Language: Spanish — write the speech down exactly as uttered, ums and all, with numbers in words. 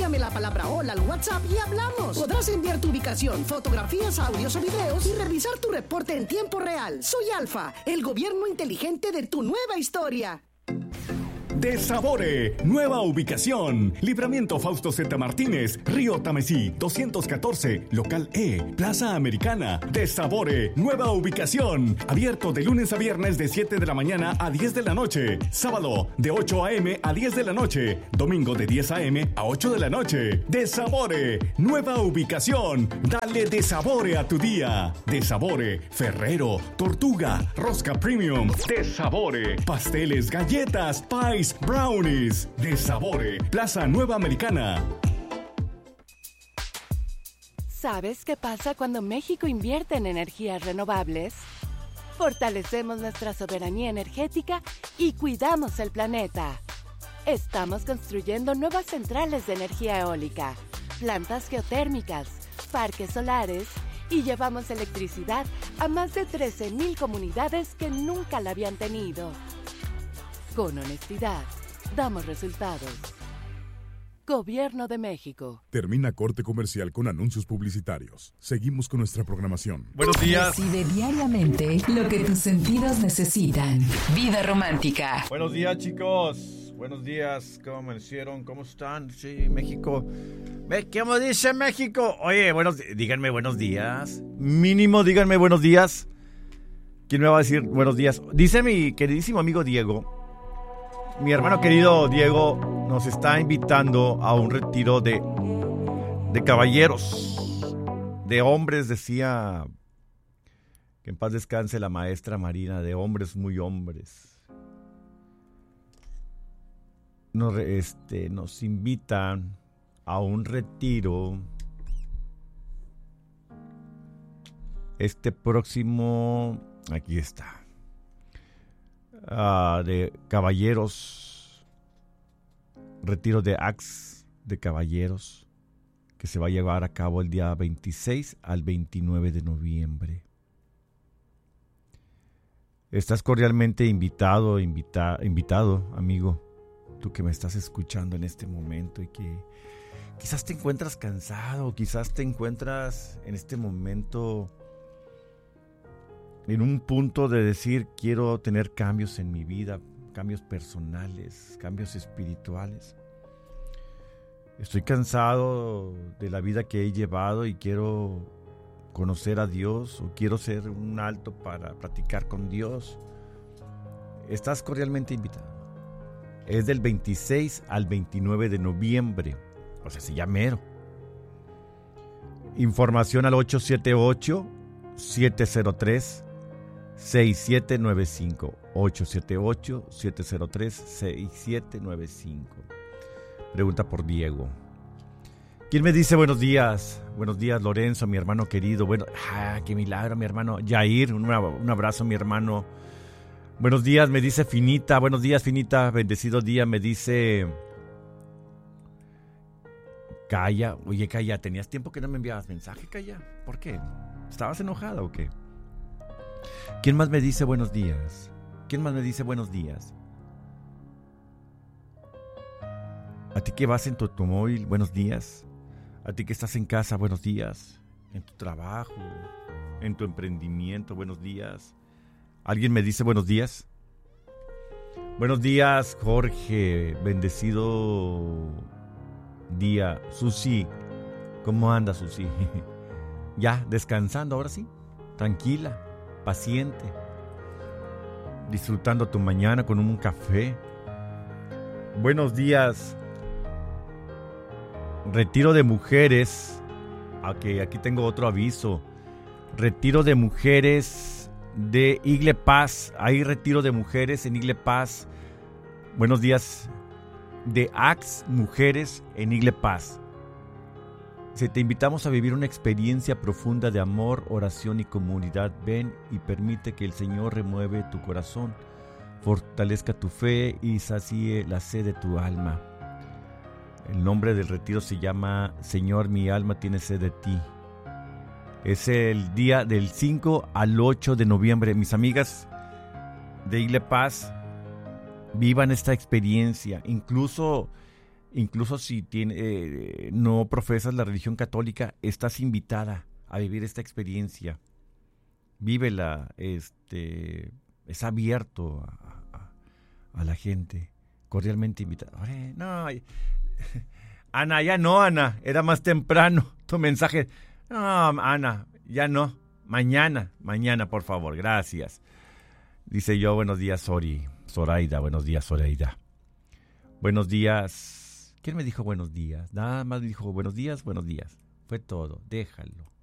Envíame la palabra hola al WhatsApp y hablamos. Podrás enviar tu ubicación, fotografías, audios o videos y revisar tu reporte en tiempo real. Soy Alfa, el gobierno inteligente de tu nueva historia. Desabore, nueva ubicación. Libramiento Fausto Z. Martínez, Río Tamesí, doscientos catorce, Local E, Plaza Americana. Desabore, nueva ubicación. Abierto de lunes a viernes de siete de la mañana a diez de la noche. Sábado de ocho a.m. a diez de la noche. Domingo de diez a.m. a ocho de la noche. Desabore, nueva ubicación. Dale desabore a tu día. Desabore, Ferrero, Tortuga, Rosca Premium. Desabore, pasteles, galletas, pies, brownies. Desabore, Plaza Nueva Americana. ¿Sabes qué pasa cuando México invierte en energías renovables? Fortalecemos nuestra soberanía energética y cuidamos el planeta. Estamos construyendo nuevas centrales de energía eólica, plantas geotérmicas, parques solares y llevamos electricidad a más de trece mil comunidades que nunca la habían tenido. Con honestidad, damos resultados. Gobierno de México. Termina corte comercial con anuncios publicitarios. Seguimos con nuestra programación. Buenos días. Recibe diariamente lo que tus sentidos necesitan. Vida romántica. Buenos días, chicos. Buenos días. ¿Cómo amanecieron? ¿Cómo están? Sí, México. ¿Cómo dice México? Oye, buenos, díganme buenos días. Mínimo, díganme buenos días. ¿Quién me va a decir buenos días? Dice mi queridísimo amigo Diego. Mi hermano querido Diego nos está invitando a un retiro de, de caballeros, de hombres, decía, que en paz descanse la maestra Marina, de hombres muy hombres. Nos, este, nos invitan a un retiro este próximo, aquí está. Uh, de caballeros, retiro de Axe de caballeros, que se va a llevar a cabo el día veintiséis al veintinueve de noviembre. Estás cordialmente invitado, invita, invitado, amigo, tú que me estás escuchando en este momento y que quizás te encuentras cansado, quizás te encuentras en este momento en un punto de decir, quiero tener cambios en mi vida, cambios personales, cambios espirituales. Estoy cansado de la vida que he llevado y quiero conocer a Dios, o quiero hacer un alto para platicar con Dios. Estás cordialmente invitado. Es del veintiséis al veintinueve de noviembre, o sea, si ya mero. Información al ocho siete ocho, siete cero tres, seis siete nueve cinco, ocho siete ocho, siete cero tres, seis siete nueve cinco. Pregunta por Diego. ¿Quién me dice buenos días? Buenos días, Lorenzo, mi hermano querido. Bueno, ah, qué milagro, mi hermano Yair. Un, un abrazo, mi hermano. Buenos días, me dice Finita. Buenos días, Finita. Bendecido día, me dice Calla. Oye, Calla, ¿tenías tiempo que no me enviabas mensaje, Calla? ¿Por qué? ¿Estabas enojada o qué? ¿Quién más me dice buenos días? ¿Quién más me dice buenos días? A ti que vas en tu automóvil, buenos días. A ti que estás en casa, buenos días. En tu trabajo, en tu emprendimiento, buenos días. ¿Alguien me dice buenos días? Buenos días, Jorge. Bendecido día. Susi, ¿cómo anda, Susi? Ya, descansando, ahora sí. Tranquila, paciente. Disfrutando tu mañana con un café. Buenos días. Retiro de mujeres. Okay, aquí tengo otro aviso. Retiro de mujeres de Igle Paz. Hay retiro de mujeres en Igle Paz. Buenos días. De Axe Mujeres en Igle Paz. Si te invitamos a vivir una experiencia profunda de amor, oración y comunidad, ven y permite que el Señor remueve tu corazón, fortalezca tu fe y sacie la sed de tu alma. El nombre del retiro se llama Señor, mi alma tiene sed de ti. Es el día del cinco al ocho de noviembre. Mis amigas de Igle Paz, vivan esta experiencia. Incluso incluso si tiene, eh, no profesas la religión católica, estás invitada a vivir esta experiencia. Vívela, este, es abierto a, a, a la gente, cordialmente invitada. Oye, no, Ana, ya no, Ana, era más temprano tu mensaje. No, Ana, ya no, mañana, mañana, por favor, gracias. Dice yo, buenos días, Sori, Zoraida, buenos días, Zoraida. Buenos días, ¿quién me dijo buenos días? Nada más dijo buenos días, buenos días, fue todo, déjalo.